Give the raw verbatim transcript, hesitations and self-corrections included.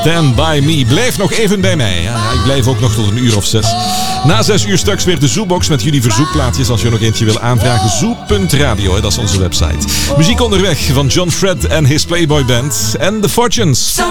Stand By Me. Blijf nog even bij mij. Ja, ik blijf ook nog tot een uur of zes. Na zes uur straks weer de Zoobox met jullie verzoekplaatjes. Als je nog eentje wil aanvragen, zoo punt radio, dat is onze website. Muziek onderweg van John Fred en his Playboy Band en The Fortunes.